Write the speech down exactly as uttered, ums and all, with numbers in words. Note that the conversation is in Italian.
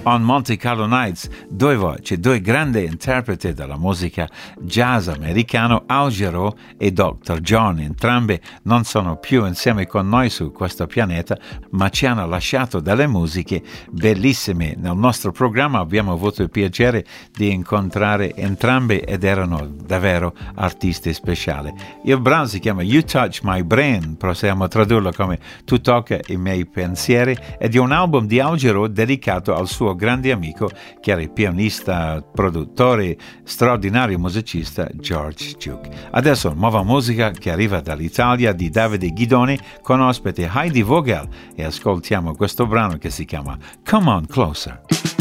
on Monte Carlo Nights, due voci, due grandi interpreti della musica jazz americano, Al Jarreau e doctor John. Entrambi non sono più insieme con noi su questo pianeta, ma ci hanno lasciato delle musiche bellissime. Nel nostro programma abbiamo avuto il piacere di incontrare entrambi ed erano davvero artisti speciali. Il brano si chiama You Touch My Brain, possiamo tradurlo come Tu tocca i miei pensieri, ed è un album di Al Jarreau dedicato al suo grande amico che era il pianista, produttore, straordinario musicista George Duke. Adesso nuova musica che arriva dall'Italia di Davide Guidoni con ospite Heidi Vogel e ascoltiamo questo brano che si chiama Come On Closer.